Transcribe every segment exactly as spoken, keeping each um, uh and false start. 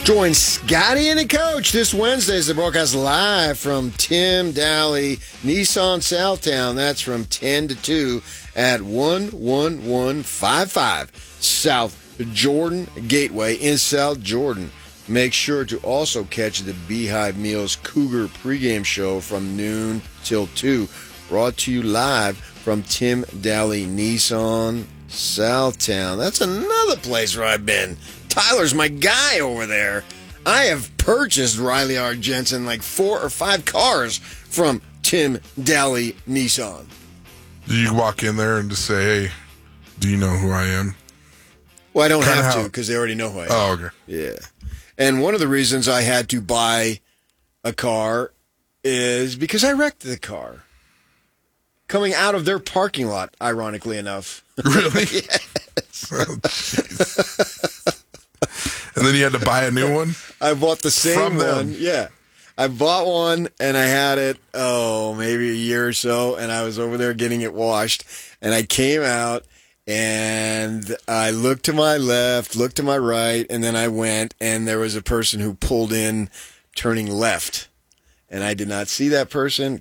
Join Scotty and the coach this Wednesday as the broadcast live from Tim Daly Nissan Southtown. That's from ten to two at one one one five five South Jordan Gateway in South Jordan. Make sure to also catch the Beehive Meals Cougar pregame show from noon till two. Brought to you live from Tim Daly Nissan Southtown. That's another place where I've been. Tyler's my guy over there. I have purchased Riley R. Jensen like four or five cars from Tim Daly Nissan. Do you walk in there and just say, hey, do you know who I am? Well, I don't Kinda have how- to because they already know who I am. Oh, okay. Yeah. And one of the reasons I had to buy a car is because I wrecked the car. Coming out of their parking lot, ironically enough. Really? Yes. Oh, jeez. And then you had to buy a new one? I bought the same From them. one. Yeah. I bought one and I had it, oh, maybe a year or so, and I was over there getting it washed. And I came out and I looked to my left, looked to my right, and then I went, and there was a person who pulled in turning left. And I did not see that person.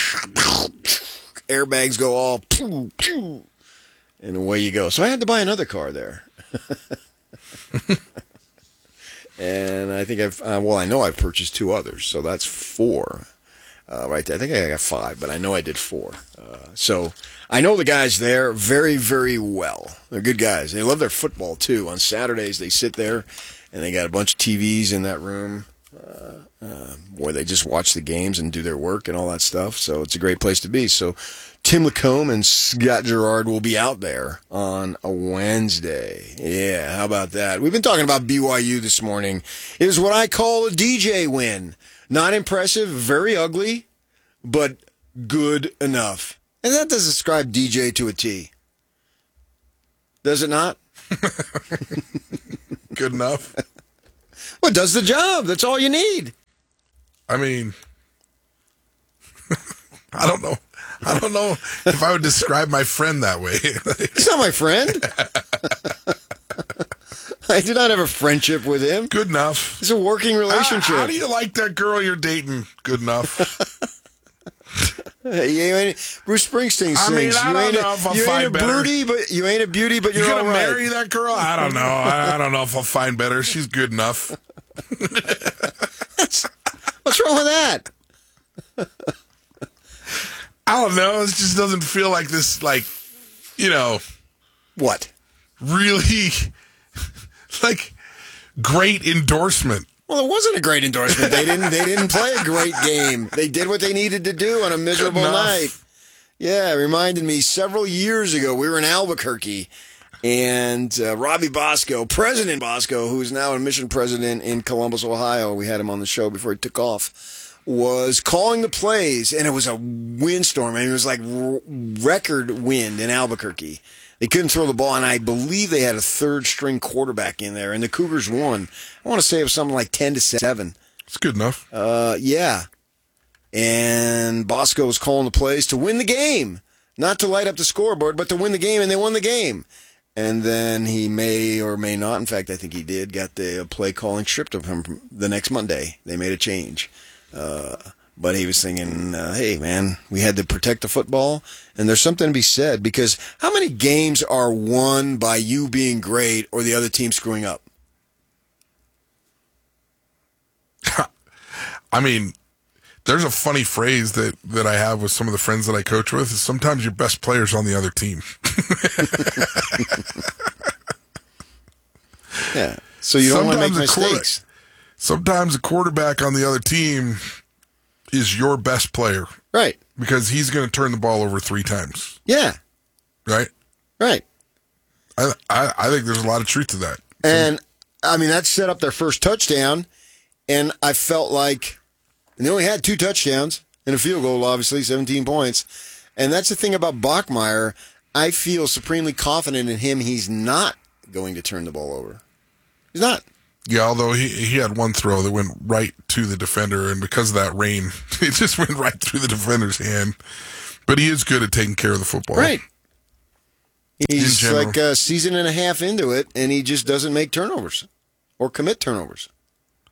Airbags go all, pew, pew, and away you go. So I had to buy another car there. And I think I've, uh, well, I know I've purchased two others, so that's four uh, right there. I think I got five, but I know I did four. Uh, so I know the guys there very, very well. They're good guys. They love their football, too. On Saturdays, they sit there, and they got a bunch of T Vs in that room uh, uh, where they just watch the games and do their work and all that stuff. So it's a great place to be. So Tim Lacombe and Scott Gerard will be out there on a Wednesday. Yeah, how about that? We've been talking about B Y U this morning. It was what I call a D J win. Not impressive, very ugly, but good enough. And that does describe D J to a T. Does it not? Good enough. Well, it does the job. That's all you need. I mean, I don't know. I don't know if I would describe my friend that way. He's not my friend. I do not have a friendship with him. Good enough. It's a working relationship. How, how do you like that girl you're dating? Good enough. Hey, you ain't, Bruce Springsteen sings. I mean, I you don't ain't know a, if I'll you find ain't a better. beauty, but you ain't a beauty, but You you're gonna all right. marry that girl? I don't know. I, I don't know if I'll find better. She's good enough. What's wrong with that? I don't know. It just doesn't feel like this, like, you know, What? really, like, great endorsement. Well, it wasn't a great endorsement. They didn't. They didn't play a great game. They did what they needed to do on a miserable Good enough. night. Yeah, it reminded me several years ago. We were in Albuquerque, and uh, Robbie Bosco, President Bosco, who is now a mission president in Columbus, Ohio. We had him on the show before he took off. Was calling the plays, and it was a windstorm. I mean, it was like r- record wind in Albuquerque. They couldn't throw the ball, and I believe they had a third-string quarterback in there, and the Cougars won. I want to say it was something like ten to seven. It's good enough. Uh, yeah. And Bosco was calling the plays to win the game, not to light up the scoreboard, but to win the game, and they won the game. And then he may or may not, in fact, I think he did, got the play calling stripped of him the next Monday. They made a change. Uh, but he was thinking, uh, hey, man, we had to protect the football. And there's something to be said, because how many games are won by you being great or the other team screwing up? I mean, there's a funny phrase that, that I have with some of the friends that I coach with. Is sometimes your best player's on the other team. Yeah. So you don't want to make Sometimes a quarter- mistakes. Sometimes a quarterback on the other team is your best player Right. because he's going to turn the ball over three times, Yeah. right? Right. I, I I think there's a lot of truth to that. And, I mean, that set up their first touchdown, and I felt like and they only had two touchdowns and a field goal, obviously, seventeen points. And that's the thing about Bachmeier. I feel supremely confident in him. He's not going to turn the ball over. He's not. Yeah, although he he had one throw that went right to the defender, and because of that rain, it just went right through the defender's hand. But he is good at taking care of the football. Right. He's general. like a season and a half into it, and he just doesn't make turnovers or commit turnovers.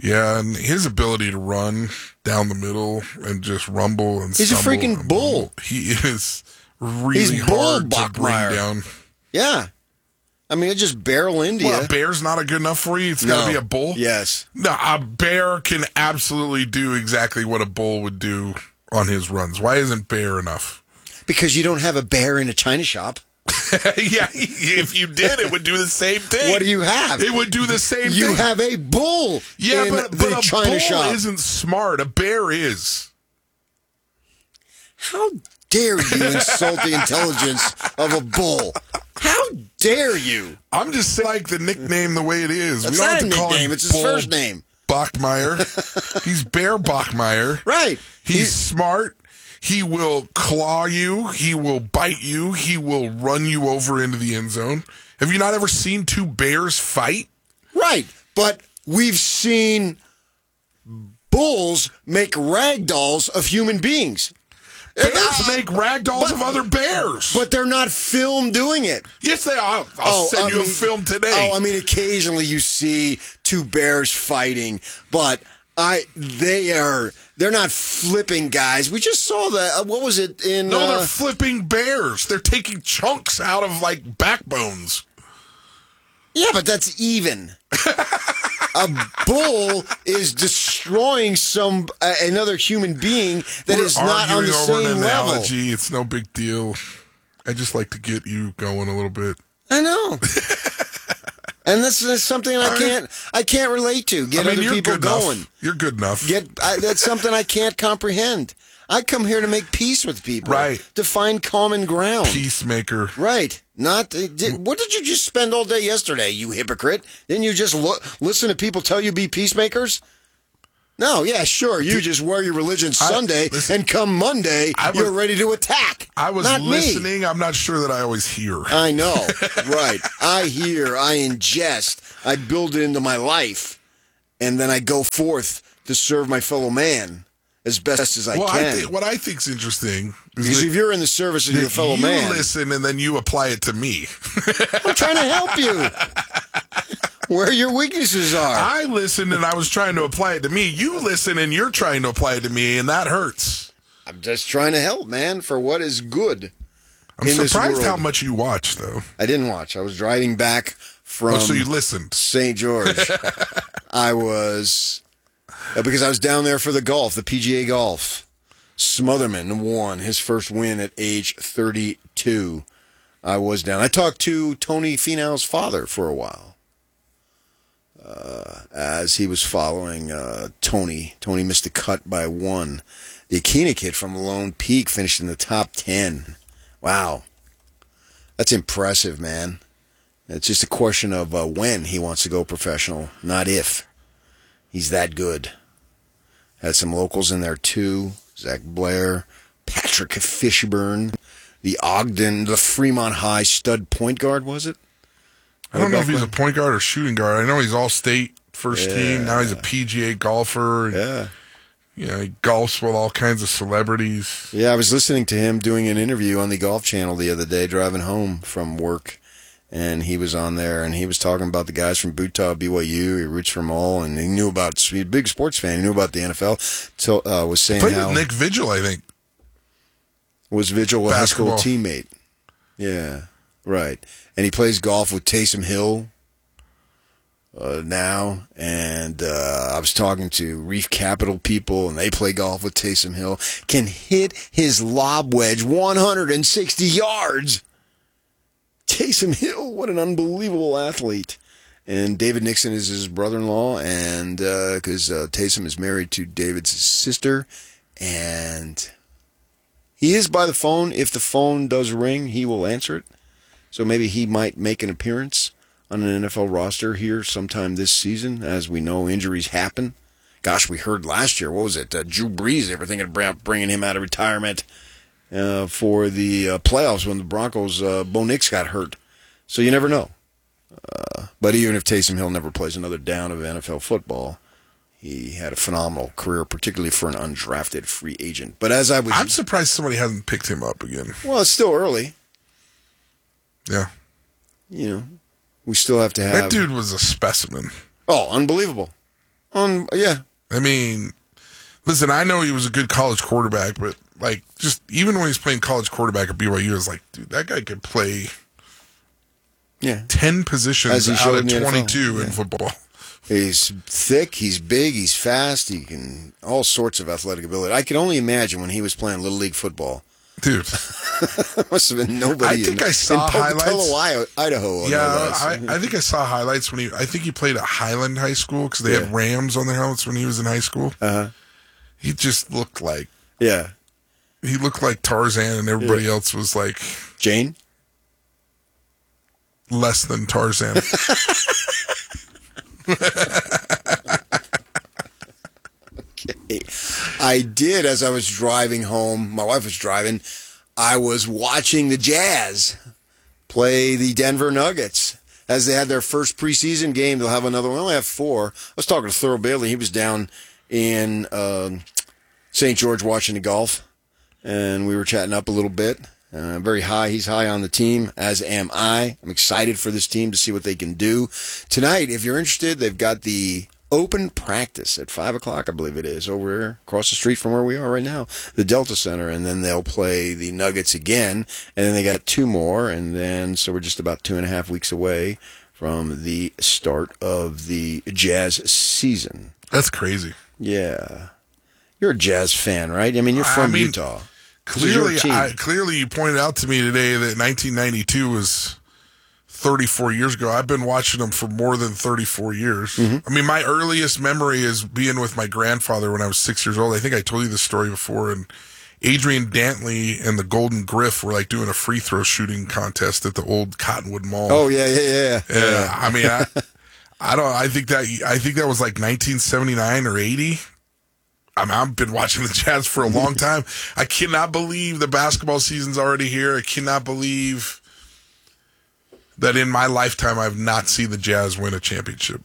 Yeah, and his ability to run down the middle and just rumble and He's a stumble freaking and bull. rumble. He is really He's bull hard to bring Bachmeier. down. Yeah. I mean, it just barrel into Well, you. a bear's not a good enough for you. It's got to No. be a bull. Yes. No, a bear can absolutely do exactly what a bull would do on his runs. Why isn't bear enough? Because you don't have a bear in a china shop. Yeah, if you did, it would do the same thing. What do you have? It would do the same You thing. have a bull yeah, in but, the but a china bull shop. isn't smart. A bear is. How dare you insult the intelligence of a bull? How dare you? I'm just saying, like the nickname the way it is. That's we don't not have a to call nickname. him It's his Bull first name. Bachmeier. He's Bear Bachmeier. Right. He's He- smart. He will claw you. He will bite you. He will run you over into the end zone. Have you not ever seen two bears fight? Right. But we've seen bulls make rag dolls of human beings. Bears Uh, make rag dolls but- of other bears. But they're not filmed doing it. yes, they are. I'll send I you mean- a film today. Oh, I mean, occasionally you see two bears fighting, but I they are they're not flipping guys. We just saw that. Uh, what was it in? no, uh, they're flipping bears. They're taking chunks out of like backbones. yeah, but that's even. A bull is destroying some uh, another human being that We're is not on arguing the over same an level. analogy. It's no big deal. I just like to get you going a little bit. I know. And that's, that's something I I- can't I can't relate to. Get I mean, other you're people good going. enough. You're good enough. Get I, that's something I can't comprehend. I come here to make peace with people, Right. To find common ground, Peacemaker. right? Not uh, did, what did you just spend all day yesterday? You hypocrite! Didn't you just lo- listen to people tell you be peacemakers? No, yeah, sure. You just wear your religion Sunday, listen, and come Monday, I was- you're ready to attack. I was Not me. listening. I'm not sure that I always hear. I know, right? I hear, I ingest, I build it into my life, and then I go forth to serve my fellow man as best as I well, I can. think what I think's interesting is Because that, if you're in the service of your that fellow you man, listen and then you apply it to me. I'm trying to help you. Where your weaknesses are. I listened and I was trying to apply it to me. You listen and you're trying to apply it to me, and that hurts. I'm just trying to help, man, for what is good. I'm in this surprised world. how much you watch, though. I didn't watch. I was driving back from Oh, so you listened. Saint George. I was uh, because I was down there for the golf, the P G A golf. Smotherman won his first win at age thirty-two. I was down. I talked to Tony Finau's father for a while. Uh, as he was following uh, Tony. Tony missed the cut by one. The Akina kid from Lone Peak finished in the top ten. Wow. That's impressive, man. It's just a question of uh, when he wants to go professional, not if. He's that good. Had some locals in there, too. Zach Blair, Patrick Fishburne, the Ogden, the Fremont High stud point guard, was it? I don't know if he's a point guard or shooting guard. I know he's all state first Yeah. team. Now he's a P G A golfer. Yeah. You know, he golfs with all kinds of celebrities. Yeah, I was listening to him doing an interview on the Golf Channel the other day, driving home from work, and he was on there, and he was talking about the guys from Butah, B Y U. He roots for them all, and he knew about. He's a big sports fan. He knew about the N F L. So uh, was saying Played how with Nick Vigil, I think. was Vigil a high school Basketball. teammate. Yeah, right. And he plays golf with Taysom Hill uh, now. And uh, I was talking to Reef Capital people, and they play golf with Taysom Hill. Can hit his lob wedge one hundred sixty yards. Taysom Hill, what an unbelievable athlete. And David Nixon is his brother-in-law, and because uh, uh, Taysom is married to David's sister, and he is by the phone. If the phone does ring, he will answer it. So maybe he might make an appearance on an N F L roster here sometime this season. As we know, injuries happen. Gosh, we heard last year, what was it? Uh, Drew Brees, they were thinking about bringing him out of retirement uh, for the uh, playoffs when the Broncos, uh, Bo Nix got hurt. So you never know. Uh, but even if Taysom Hill never plays another down of N F L football, he had a phenomenal career, particularly for an undrafted free agent. But as I was... I'm surprised somebody hasn't picked him up again. Well, it's still early. Yeah. You know, we still have to have... That dude was a specimen. Oh, unbelievable. On yeah. I mean, listen, I know he was a good college quarterback, but like, just even when he's playing college quarterback at B Y U, I was like, dude, that guy could play Yeah. ten positions out of twenty-two yeah. in football. He's thick, he's big, he's fast, he can all sorts of athletic ability. I can only imagine when he was playing Little League football. Dude. Must have been nobody I think in, I saw in highlights. Pocatello, Idaho. Yeah, I, I think I saw highlights when he, I think he played at Highland High School because they yeah. had Rams on their helmets when he was in high school. Uh-huh. He just looked like, Yeah. he looked like Tarzan and everybody yeah. else was like. Jane? Less than Tarzan. Okay. I did, as I was driving home, my wife was driving, I was watching the Jazz play the Denver Nuggets. As they had their first preseason game, they'll have another one. They only have four. I was talking to Thurl Bailey. He was down in uh, Saint George watching the golf, and we were chatting up a little bit. Uh, very high. He's high on the team, as am I. I'm excited for this team to see what they can do. Tonight, if you're interested, they've got the open practice at five o'clock, I believe it is, over here, across the street from where we are right now, the Delta Center, and then they'll play the Nuggets again, and then they got two more, and then, so we're just about two and a half weeks away from the start of the Jazz season. That's crazy. Yeah. You're a Jazz fan, right? I mean, you're from I mean, Utah. Clearly, I, clearly, you pointed out to me today that nineteen ninety-two was thirty-four years ago. I've been watching them for more than thirty-four years. Mm-hmm. I mean, my earliest memory is being with my grandfather when I was six years old. I think I told you this story before. And Adrian Dantley and the Golden Griff were like doing a free throw shooting contest at the old Cottonwood Mall. Oh yeah, yeah, yeah. yeah. yeah. I mean, I, I don't. I think that I think that was like nineteen seventy-nine or eighty. I mean, I've been watching the Jazz for a long time. I cannot believe the basketball season's already here. I cannot believe that in my lifetime I've not seen the Jazz win a championship.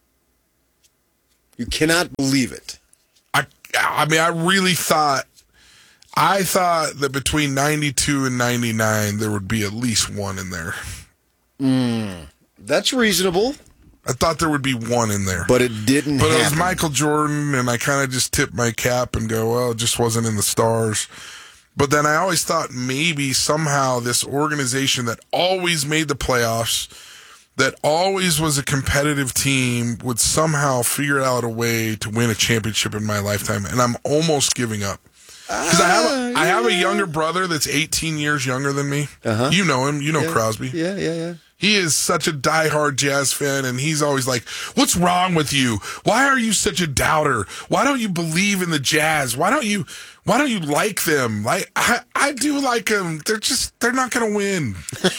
You cannot believe it. I I mean, I really thought, I thought that between ninety-two and ninety-nine there would be at least one in there. Mm, that's reasonable. I thought there would be one in there. But it didn't But happen. it was Michael Jordan, and I kind of just tipped my cap and go, well, it just wasn't in the stars. But then I always thought maybe somehow this organization that always made the playoffs, that always was a competitive team, would somehow figure out a way to win a championship in my lifetime. And I'm almost giving up. Because I have a, I have a younger brother that's eighteen years younger than me. Uh-huh. You know him. You know yeah. Crosby. Yeah, yeah, yeah. He is such a diehard Jazz fan, and he's always like, what's wrong with you? Why are you such a doubter? Why don't you believe in the Jazz? Why don't you why don't you like them? Like I, I do like them. They're just, they're not going to win.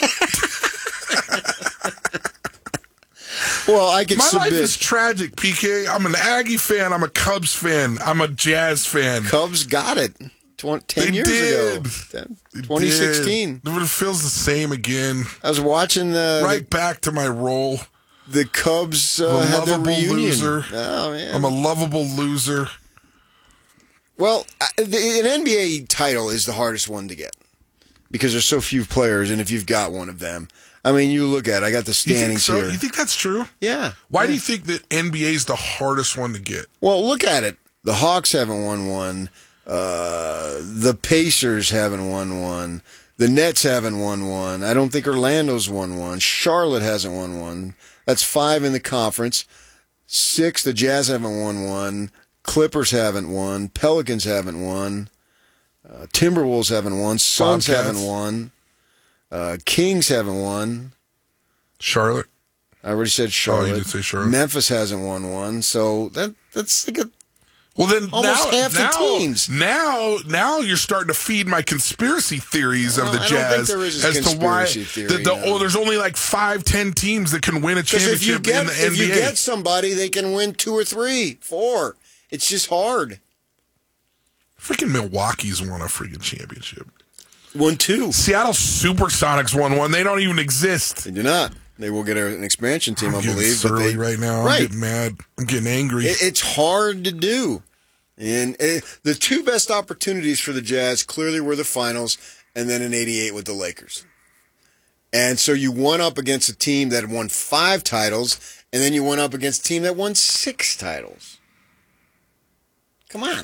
Well, I can My submit. life is tragic, P K. I'm an Aggie fan. I'm a Cubs fan. I'm a Jazz fan. Cubs got it twenty, ten They years did. ago. ten, twenty sixteen. Did. But it feels the same again. I was watching the Right back to my role. the Cubs uh, I'm a had their lovable reunion. loser. Oh man, I'm a lovable loser. Well, I- the, an N B A title is the hardest one to get because there's so few players, and if you've got one of them, I mean, you look at it, I got the You think standings so? here. You think that's true? Yeah. Why yeah. do you think that N B A is the hardest one to get? Well, look at it. The Hawks haven't won one. Uh, the Pacers haven't won one. The Nets haven't won one. I don't think Orlando's won one. Charlotte hasn't won one. That's five in the conference. Six, the Jazz haven't won one. Clippers haven't won. Pelicans haven't won. Uh, Timberwolves haven't won. Suns Bobcats. haven't won. Uh, Kings haven't won. Charlotte. I already said Charlotte. Oh, you did say Charlotte. Memphis hasn't won one. So that that's like a Well, then Almost now, half the now, teams. Now, now you're starting to feed my conspiracy theories Well, of the I don't think Jazz there is a as to why conspiracy theory, the, the, no. oh, there's only like five, ten teams that can win a Because if you championship get in the if N B A. you get somebody, they can win two or three, four. It's just hard. Freaking Milwaukee's won a freaking championship. Won two. Seattle Supersonics won one. They don't even exist. They do not. They will get an expansion team, I'm I getting believe. surly but they, right now. Right. I'm getting mad. I'm getting angry. It, it's hard to do. And it, the two best opportunities for the Jazz clearly were the finals and then in eighty-eight with the Lakers. And so you won up against a team that won five titles And then you went up against a team that won six titles. Come on.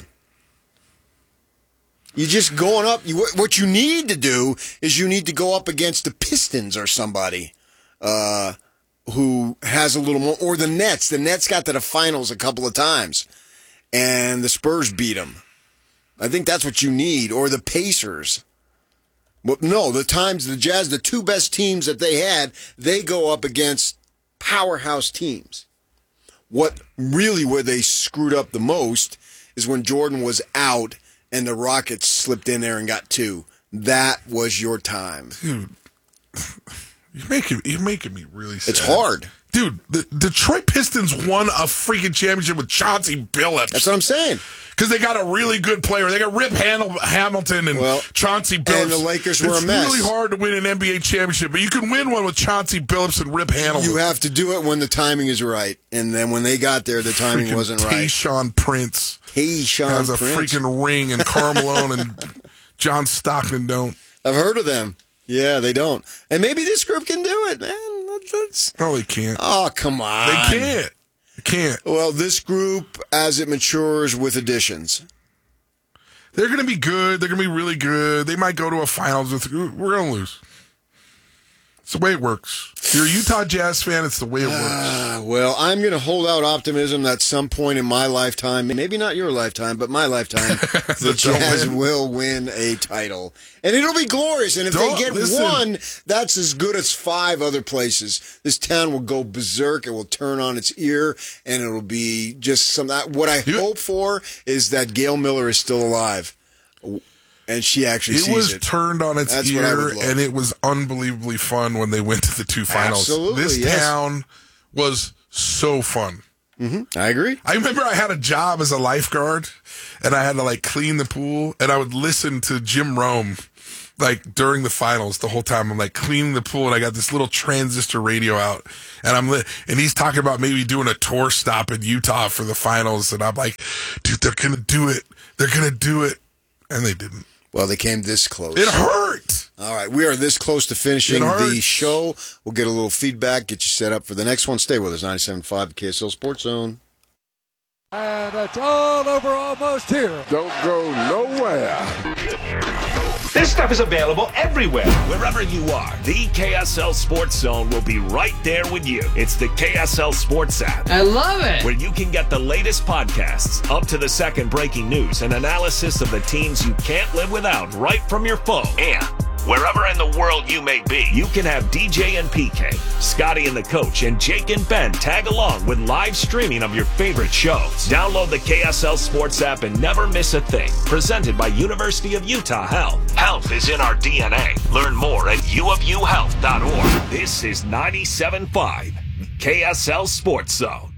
You're just going up. You, what you need to do is you need to go up against the Pistons or somebody uh, who has a little more. Or the Nets. The Nets got to the finals a couple of times. And the Spurs beat them. I think that's what you need. Or the Pacers. Well, no, the times the Jazz, the two best teams that they had, they go up against powerhouse teams. What really where they screwed up the most is when Jordan was out and the Rockets slipped in there and got two. That was your time. Dude, you're making, you're making me really sad. It's hard. Dude, the Detroit Pistons won a freaking championship with Chauncey Billups. That's what I'm saying. Because they got a really good player. They got Rip Hamil- Hamilton and well, Chauncey Billups. And the Lakers were it's a mess. It's really hard to win an N B A championship, but you can win one with Chauncey Billups and Rip Hamilton. You have to do it when the timing is right. And then when they got there, the timing freaking wasn't right. Tayshaun Prince Tayshaun has a Prince. freaking ring, and Karl Malone and John Stockton don't. I've heard of them. Yeah, they don't. And maybe this group can do it, man. That's... No, they can't. Oh, come on. They can't. They can't. Well, this group, as it matures with additions. They're going to be good. They're going to be really good. They might go to a finals. With, we're going to lose. It's the way it works. If you're a Utah Jazz fan, it's the way it works. Uh, well, I'm going to hold out optimism that some point in my lifetime, maybe not your lifetime, but my lifetime, the Jazz will win a title. And it'll be glorious. And if Don't, they get listen. one, that's as good as five other places. This town will go berserk. It will turn on its ear, and it'll be just some. What I you, hope for is that Gail Miller is still alive. And she actually it sees was it. turned on its That's ear, and it was unbelievably fun when they went to the two finals. Absolutely, this yes. town was so fun. Mm-hmm. I agree. I remember I had a job as a lifeguard, and I had to like clean the pool, and I would listen to Jim Rome like during the finals the whole time. I'm like cleaning the pool, and I got this little transistor radio out, and I'm li- and he's talking about maybe doing a tour stop in Utah for the finals, and I'm like, dude, they're gonna do it. They're gonna do it, and they didn't. Well, they came this close. It hurt. All right, we are this close to finishing the show. We'll get a little feedback, get you set up for the next one. Stay with us, ninety-seven point five, the K S L Sports Zone. And it's all over almost here. Don't go nowhere. This stuff is available everywhere. Wherever you are, the K S L Sports Zone will be right there with you. It's the K S L Sports app. I love it. Where you can get the latest podcasts, up to the second breaking news, and analysis of the teams you can't live without right from your phone. And wherever in the world you may be, you can have D J and P K, Scotty and the Coach, and Jake and Ben tag along with live streaming of your favorite shows. Download the K S L Sports app and never miss a thing. Presented by University of Utah Health. Health is in our D N A. Learn more at u of u health dot org. This is ninety-seven point five, K S L Sports Zone.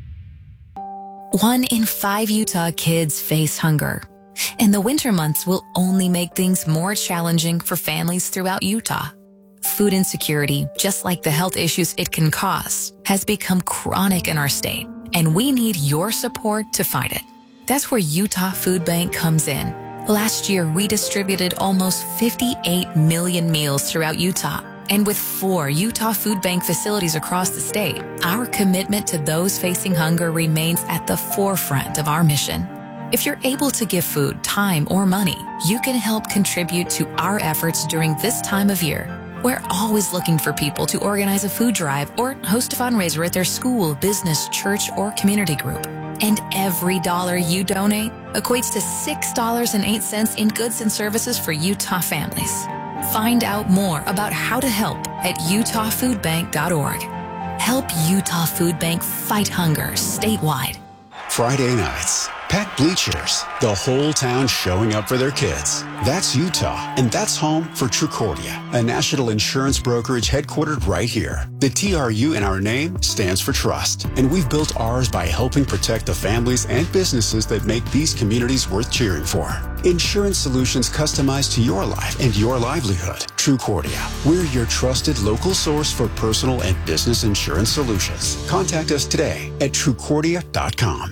One in five Utah kids face hunger. And the winter months will only make things more challenging for families throughout Utah. Food insecurity, just like the health issues it can cause, has become chronic in our state, and we need your support to fight it. That's where Utah Food Bank comes in. Last year, we distributed almost fifty-eight million meals throughout Utah. And with four Utah Food Bank facilities across the state, our commitment to those facing hunger remains at the forefront of our mission. If you're able to give food, time, or money, you can help contribute to our efforts during this time of year. We're always looking for people to organize a food drive or host a fundraiser at their school, business, church, or community group. And every dollar you donate equates to six dollars and eight cents in goods and services for Utah families. Find out more about how to help at utah food bank dot org. Help Utah Food Bank fight hunger statewide. Friday nights, packed bleachers, the whole town showing up for their kids. That's Utah, and that's home for Trucordia, a national insurance brokerage headquartered right here. The T R U in our name stands for trust, and we've built ours by helping protect the families and businesses that make these communities worth cheering for. Insurance solutions customized to your life and your livelihood. Trucordia, we're your trusted local source for personal and business insurance solutions. Contact us today at trucordia dot com.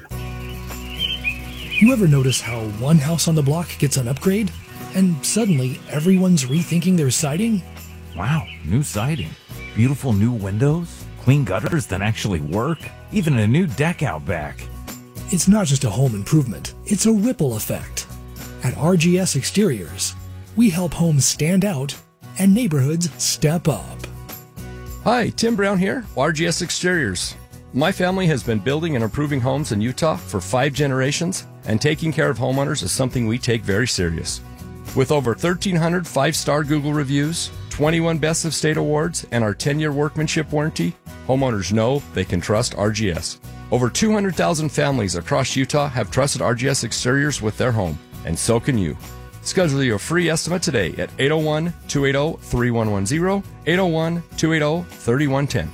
You ever notice how one house on the block gets an upgrade, and suddenly everyone's rethinking their siding? Wow, new siding. Beautiful new windows. clean gutters that actually work, even a new deck out back. It's not just a home improvement, it's a ripple effect. At R G S Exteriors, we help homes stand out and neighborhoods step up. Hi, Tim Brown here, R G S Exteriors. My family has been building and improving homes in Utah for five generations, and taking care of homeowners is something we take very serious. With over thirteen hundred five-star Google reviews, twenty-one Best of State awards, and our ten-year workmanship warranty, homeowners know they can trust R G S. Over two hundred thousand families across Utah have trusted R G S Exteriors with their home, and so can you. Schedule your free estimate today at eight oh one, two eight oh, three one one zero, eight oh one, two eight oh, three one one zero.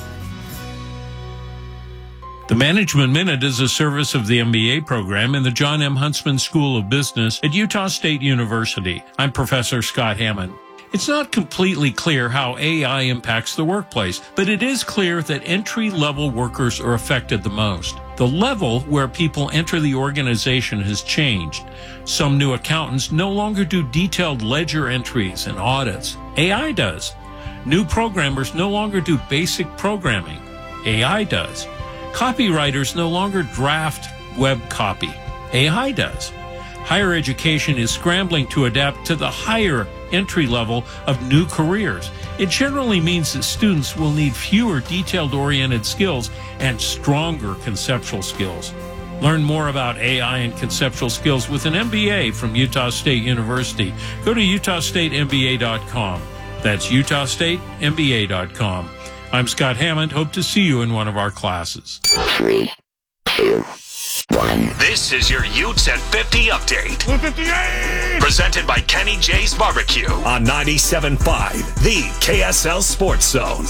The Management Minute is a service of the M B A program in the John M. Huntsman School of Business at Utah State University. I'm Professor Scott Hammond. It's not completely clear how A I impacts the workplace, but it is clear that entry-level workers are affected the most. The level where people enter the organization has changed. Some new accountants no longer do detailed ledger entries and audits. A I does. New programmers no longer do basic programming. A I does. Copywriters no longer draft web copy. A I does. Higher education is scrambling to adapt to the higher entry level of new careers. It generally means that students will need fewer detailed-oriented skills and stronger conceptual skills. Learn more about A I and conceptual skills with an M B A from Utah State University. Go to utah state m b a dot com. That's utah state m b a dot com. I'm Scott Hammond. Hope to see you in one of our classes. Three, two, one. This is your Utes at fifty update. one fifty-eight! Presented by Kenny J's Barbecue on ninety-seven point five, the K S L Sports Zone.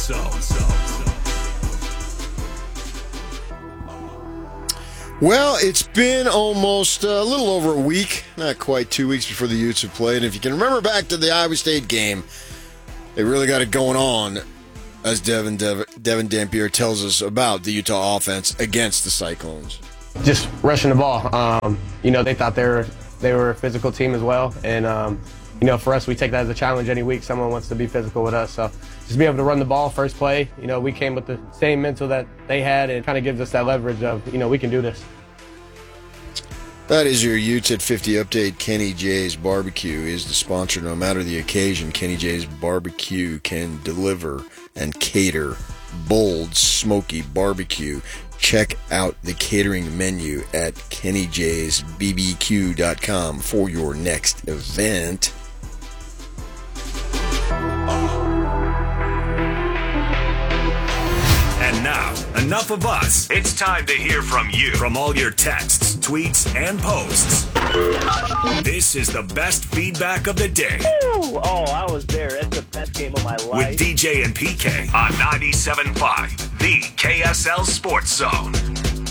Well, it's been almost a little over a week, not quite two weeks before the Utes have played. If you can remember back to the Iowa State game, they really got it going on, as Devin, Devin, Devin Dampier tells us about the Utah offense against the Cyclones. Just rushing the ball. Um, you know, they thought they were, they were a physical team as well. And, um, you know, for us, we take that as a challenge any week. Someone wants to be physical with us. So just be able to run the ball first play. You know, we came with the same mental that they had. It kind of gives us that leverage of, you know, we can do this. That is your Utes at fifty update. Kenny J's Barbecue is the sponsor. No matter the occasion, Kenny J's Barbecue can deliver and cater bold, smoky barbecue. Check out the catering menu at kenny j's b b q dot com for your next event. And now, enough of us. It's time to hear from you. From all your texts, tweets, and posts. This is the best feedback of the day. Ooh, oh, I was there. It's the best game of my life. With D J and P K on ninety-seven point five, the K S L Sports Zone.